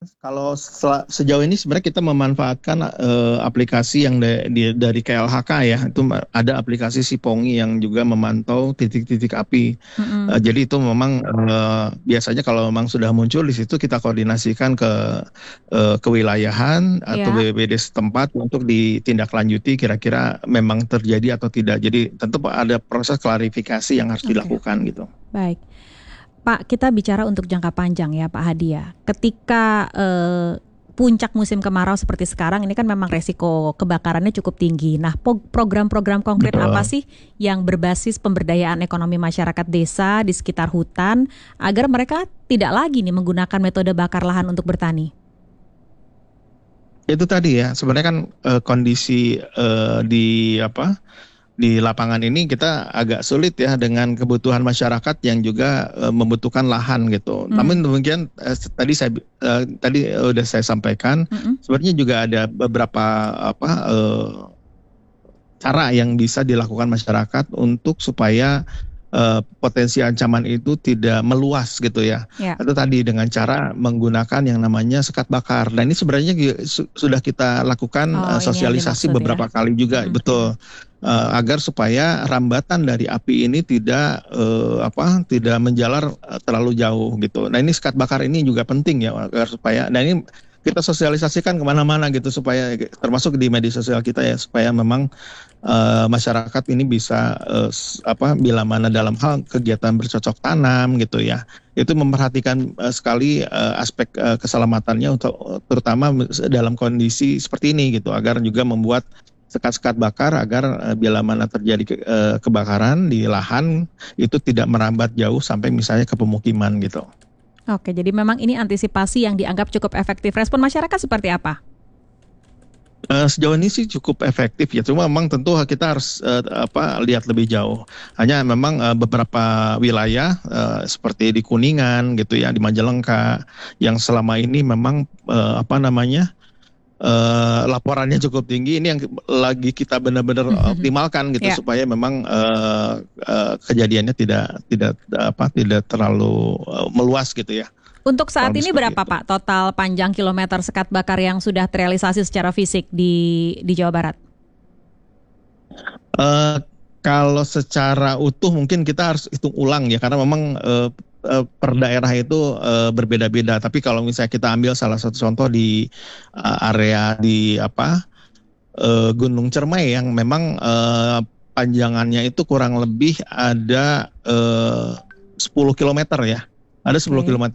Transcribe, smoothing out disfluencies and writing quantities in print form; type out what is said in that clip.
Kalau sejauh ini sebenarnya kita memanfaatkan aplikasi yang dari KLHK ya, itu ada aplikasi Sipongi yang juga memantau titik-titik api. Mm-mm. Jadi itu memang biasanya kalau memang sudah muncul di situ kita koordinasikan ke kewilayahan atau Ya, BPBD setempat untuk ditindaklanjuti kira-kira memang terjadi atau tidak. Jadi tentu ada proses klarifikasi yang harus oke, dilakukan gitu. baik. Pak, kita bicara untuk jangka panjang ya Pak Hadi ya. Ketika puncak musim kemarau seperti sekarang ini kan memang resiko kebakarannya cukup tinggi. Nah, program-program konkret apa Betul. sih yang berbasis pemberdayaan ekonomi masyarakat desa di sekitar hutan agar mereka tidak lagi nih menggunakan metode bakar lahan untuk bertani? Itu tadi ya, sebenarnya kan kondisi di apa di lapangan ini kita agak sulit ya dengan kebutuhan masyarakat yang juga membutuhkan lahan gitu. Hmm. Namun demikian tadi udah saya sampaikan, Mm-mm. sebenarnya juga ada beberapa cara yang bisa dilakukan masyarakat untuk supaya potensi ancaman itu tidak meluas gitu ya. Ya, Itu tadi dengan cara menggunakan yang namanya sekat bakar. Nah ini sebenarnya sudah kita lakukan oh ini yang sosialisasi dimaksud ya. beberapa kali juga, Mm-mm. betul. Agar supaya rambatan dari api ini tidak menjalar terlalu jauh gitu. Nah ini sekat bakar ini juga penting ya agar supaya. Nah ini kita sosialisasikan kemana-mana gitu supaya termasuk di media sosial kita ya supaya memang masyarakat ini bisa bila mana dalam hal kegiatan bercocok tanam gitu ya itu memperhatikan sekali aspek keselamatannya untuk terutama dalam kondisi seperti ini gitu agar juga membuat sekat-sekat bakar agar bila mana terjadi kebakaran di lahan itu tidak merambat jauh sampai misalnya ke pemukiman gitu. Oke, jadi memang ini antisipasi yang dianggap cukup efektif. Respon masyarakat seperti apa? Sejauh ini sih cukup efektif ya, cuma memang tentu kita harus lihat lebih jauh. Hanya memang beberapa wilayah seperti di Kuningan gitu ya, di Majalengka, yang selama ini memang laporannya cukup tinggi. Ini yang lagi kita benar-benar optimalkan gitu Ya. supaya memang kejadiannya tidak terlalu meluas gitu ya, Untuk saat kurang lebih ini seperti berapa itu. Pak total panjang kilometer sekat bakar yang sudah terrealisasi secara fisik di Jawa Barat? Eh, Kalau secara utuh mungkin kita harus hitung ulang ya karena memang per daerah itu berbeda-beda. Tapi kalau misalnya kita ambil salah satu contoh di area di Gunung Cermai yang memang panjangannya itu kurang lebih ada 10 kilometer ya. Ada 10 Oke. kilometer